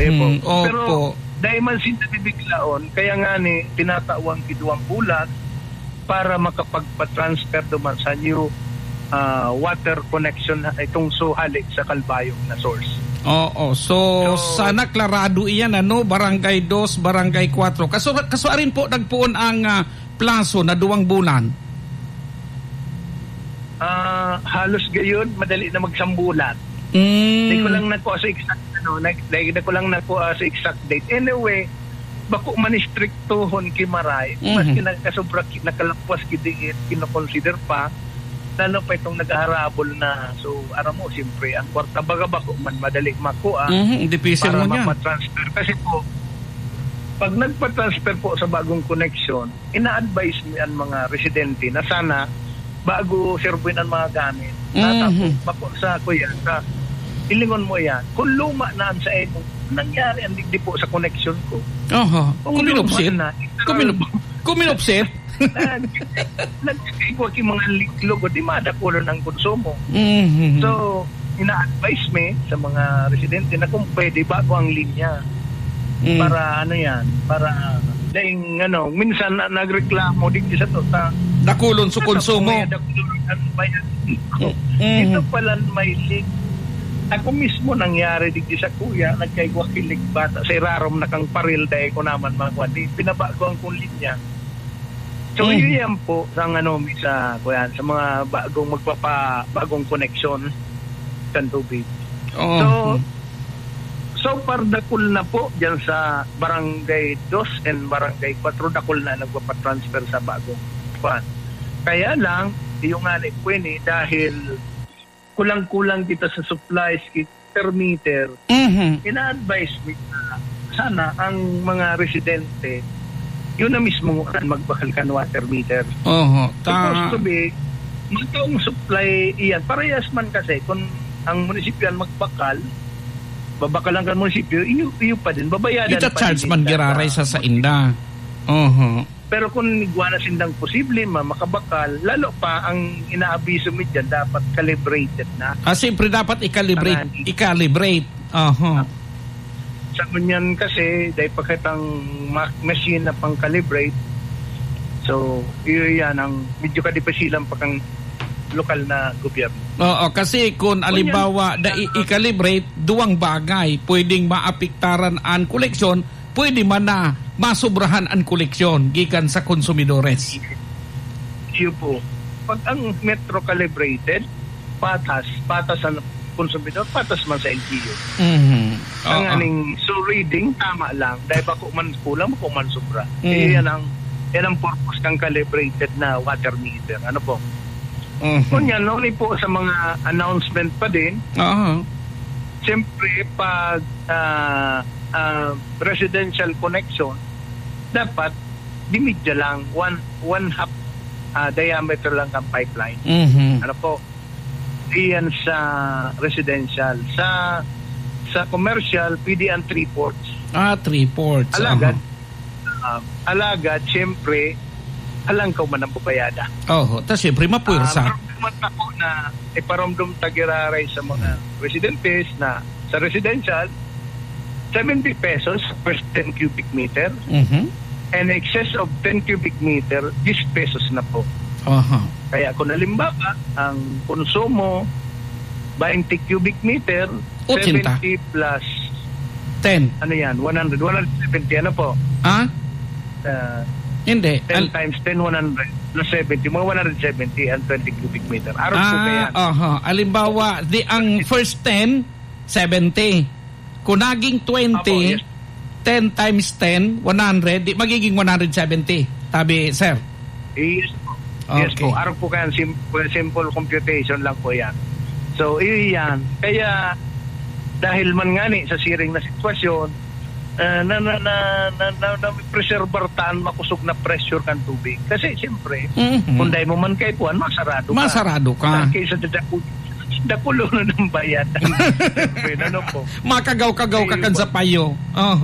Pero dahil man sinabibiglaon, kaya nga ni tinatawang kiduang bulan para makapagpa-transfer duman sa new water connection itong suhalik sa Calbayog na source. So sana klarado iyan barangay 2, barangay 4. Kaso rin po nagpuon ang plaso na 2 bulan. Halos gayon, madali na magsambulan. Hindi ko lang nakuha sa exact sa exact date. Anyway, bako man istriktohon kimaray, mas kinakasobra nakalapwas kidiit kinoconsider pa lalo pa itong naghaharabol na. So aram mo siyempre ang kwarta baga bako man madali makuha para mapatransfer. Kasi po pag nagpa-transfer po sa bagong connection, ina-advise mo ang mga residente na sana bago serbuin ang mga gamit. Tapos bako sa kuya sa ilingon mo yan. Kung luma na sa inyo, nangyari ang digdi po sa connection ko. Kuminupsit? Nagkikwa ki mga liklog o di madakulo ng konsumo. So, ina-advise me sa mga residente na kung pwede bago ang linya. Para para dahil minsan nagreklamo digdi sa to nakulon sa konsumo. Ito pala may link. Ako mismo nangyari digdi sa kuya, nagkaigwa kilig bata sa irarom na kang paril dahil ko naman magwadi, pinabago ang linya. So yun po sa kuya, sa mga bagong connection sa tubig. So far dakul na po dyan sa barangay 2 and barangay 4, dakul na nagpapatransfer sa bagong kuan. Kaya lang, yung pwede dahil kulang-kulang kita sa supplies per meter, ina-advise me sana ang mga residente yun na mismo magbakal kan water meter. Supposed to be matong supply iyan. Parehas man kasi kung ang munisipyo magbakal, babakalan kan munisipyo, iyo pa din babayadan pa din. Ita-charge man giraray sa inda. Pero kung iguana sindang posible makabakal, lalo pa ang inaabiso mo dyan, dapat calibrated na. Siyempre dapat i-calibrate. Sa kunyan kasi, dahil pagkatang machine na pang calibrate, so, yan ang medyo kadipasilang pagkang lokal na gobyerno. Kasi kung alimbawa i-calibrate, 2 bagay, pwedeng maapektaran ang koleksyon, pwede man na masubrahan ang koleksyon gikan sa konsumidores. Iyo po. Pag ang metro calibrated, patas ang konsumidor, patas man sa LGU. Ang aning reading, tama lang. Dahil bako man kulang, bako man sobra. Yan ang purpose ng calibrated na water meter. Ano po? Kunyan, only po sa mga announcement pa din, siyempre pag residential connection, dapat dimidya lang, one half diameter lang ang pipeline. Ano po? Iyan sa residential. Sa commercial, pwede ang 3/4. 3/4. Alagad, siyempre, alang ka man ang bubayada. Tas siyempre mapursa. Paramdam ako na iparamdam tagiraray sa mga residentes na sa residential, 70 pesos per 10 cubic meter. And excess of 10 cubic meter, 10 pesos na po. Kaya kung halimbawa, ang konsumo, 20 cubic meter, 70 plus 10. Ano yan? 100. 170, ano po? Hindi. 10 times 10, 100. Plus 70. Mga 170 and 20 cubic meter. Araw po kaya. Alimbawa, ang first 10, 70. Kung naging 20, 10 times 10, 100, di magiging 170. Tabi, sir? Yes po. Yes po. Araw po kaya simple computation lang po yan. So, iyan. Kaya, dahil man nga sa siring na sitwasyon, preserbartaan makusog na pressure kan tubig. Kasi, siyempre, kung dahil mo man kay puan, masarado ka. Kaysa dakulo na ng bayad. Ano po? Makagaw-kagaw ka kan sa payo.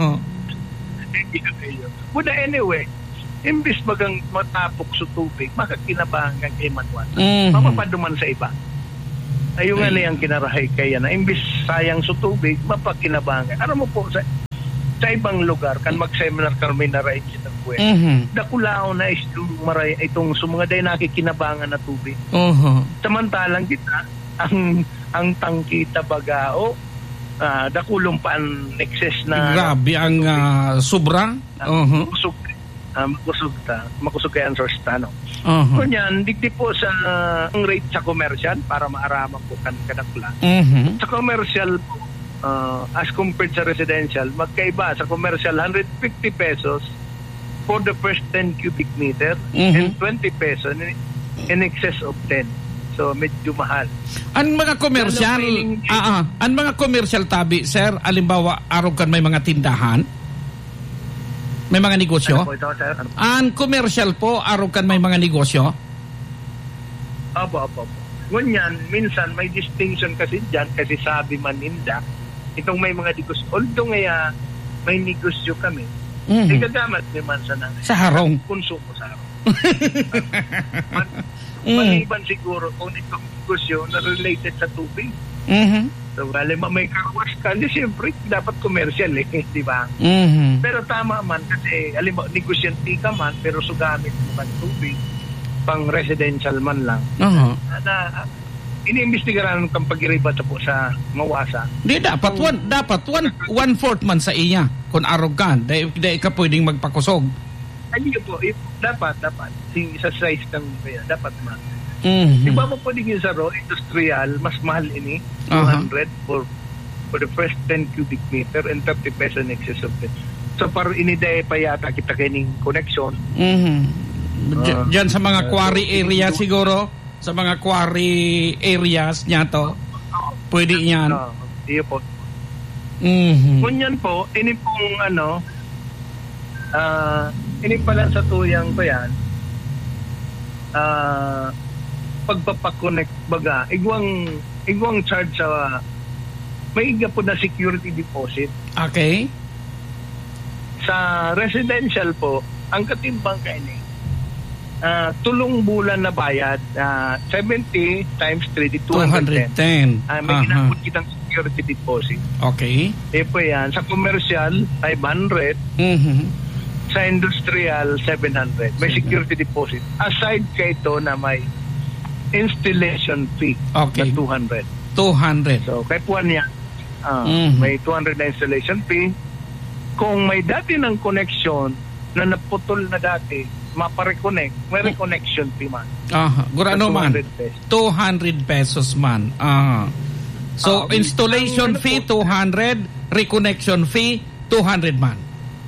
But anyway, imbis bagang matapok sa tubig, makakinabahan kang kay Manuan. Mapapaduman sa iba. Ayun nga na yung kinarahay kaya na imbis sayang sa tubig, mapakinabahan. Ano mo po, sa ibang lugar kan mag-seminar kami na rin sa kwento. Dakulao na is yung maray itong mga day nakikinabangan na tubig. Samantalang kita ang tangki tabagao dakulong pa ang excess na grabe ang sobra. Makusog kaya ang source no. Kunyan digdi po sa ang rate sa commercial para maaraman po kanakla. Sa commercial po as compared sa residential, magkaiba. Sa commercial, 150 pesos for the first 10 cubic meter and 20 pesos in excess of 10. So, medyo mahal. Ang mga commercial, ang mga commercial tabi, sir, alimbawa, araw kan may mga tindahan? May mga negosyo? Ano po ito, sir? Ang commercial po, araw kan may mga negosyo? Opo. Ngunyan, minsan may distinction kasi dyan, kasi sabi man ninda, itong may mga negosyo. Although ngaya may negosyo kami, gagamat naman sa harong. Konsumo sa harong. Maliban siguro kung itong negosyo na related sa tubig. So, may karwas ka, siyempre, dapat commercial di ba? Pero tama man, kasi negosyante ka man, pero sugamit mo kan tubig, pang residential man lang. Iniimbestigaran kang pag-iriba po sa mawasa. Di dapat one-fourth man sa iya kung arogan dahil ka pwedeng magpakusog. Ay po, dapat sa size kang dapat man. Di ba mo pwedeng yung sa raw industrial mas mahal ini 200 for the first 10 cubic meter and 30 pesos in excess of it. So para iniday pa yata kita kining connection. Diyan sa mga quarry area siguro. Sa mga quarry areas niya to, pwede yan. Iyo po. Kunyan po, ini pong ini pala sa tuyang ko yan, pagpapakonect baga, igwang charge sa, may iga po na security deposit. Okay. Sa residential po, ang katimbang kainin, tulong bulan na bayad 70 times 3 di 210. May ginamit kitang security deposit. Okay. Po yan. Sa commercial 500. Sa industrial 700. May security deposit. Aside kay ito na may installation fee na 200. So kay puwan yan may 200 na installation fee. Kung may dati ng connection na naputol na dati, mapareconnect, may reconnection fee man. Gurano man. 200 pesos man. So, installation fee 200, reconnection fee 200 man.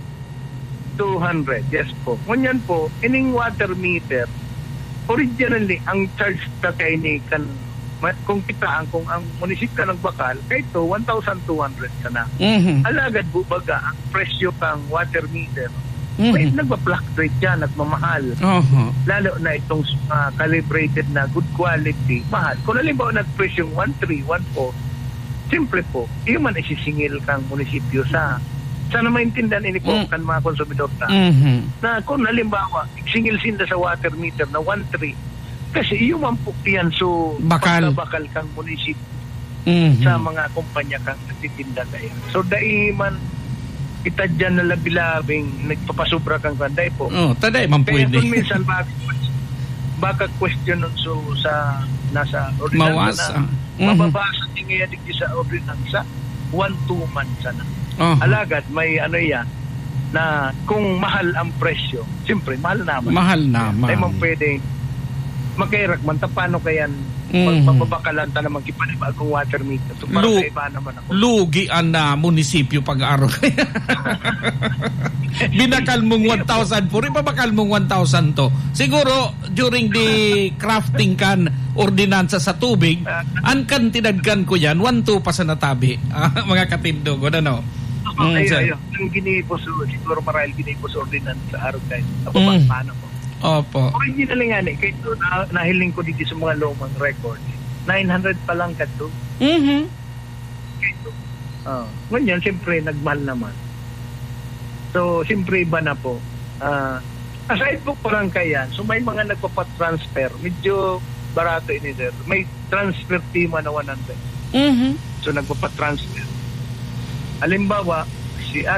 200, yes po. Ngunyan po, ining water meter, originally, ang charge na kay ni kan, kung kitaan, kung ang munisipyo ng Bakal, kay ito, 1,200 sana. Alagad bubaga, ang presyo kang water meter, may nagpa-fluctuate dyan, nagmamahal. Lalo na itong calibrated na good quality, mahal. Kung halimbawa nag-presyo 1,300, 1,400, simple po, iyo man isisingil kang munisipyo sa sana maintindihan ini po kan mga konsumidor na kung halimbawa, singil sinda sa water meter na 1,300, kasi iyo man po yan, so bakal kang munisipyo sa mga kumpanya kang nagtitinda kayo. So daiman kita dyan na labi-labing nagpapasubra kang kanday po. Taday man pwede. Kaya kung minsan baka question so sa nasa ordinansa na mababasa tingin digdi sa ordinansa 1-2 months na. Alagad may yan na kung mahal ang presyo, siyempre mahal naman. Ay man pwede magkairak man paano kayan magbabakalan ta naman kipanibagong water meter. So para sa iba naman ako. Lugi ang munisipyo pag-araw. Binakal mong 1,000 po, ibabakal mong 1,000 to. Siguro during the crafting kan ordinansa sa tubig, ang kan tinagkan ko yan 1,200 pa sa natabi. Mga katindog, ano? Ayo. Ang ginipos siguro marahil ginipos ordinansa sa araw kayo. Paano po? Opo. Original nga kaya ito, nahiling ko dito sa mga lumang record. 900 pa lang ka ito. Ngayon, siyempre, nagmahal naman. So, siyempre, iba na po. Aside po parang kaya, so may mga nagpapatransfer, medyo barato ini sir. May transfer fee man na 100. So, nagpapatransfer. Halimbawa, si